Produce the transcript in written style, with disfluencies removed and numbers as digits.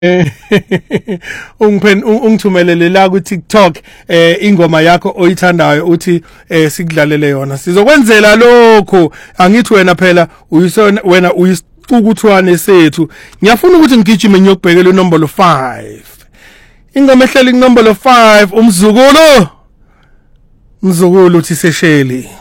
ungithumelele la ku TikTok ingoma yakho oyithandayo uthi sikudlalele yona. Sizokwenzela lokho. Angithi wena phela wena uyisicukuthwane sethu. Ngiyafuna ukuthi ngigijime ngiyokubhekela inombolo 5. Ingoma ehleli inombolo 5 umzukulu uthi sesheli.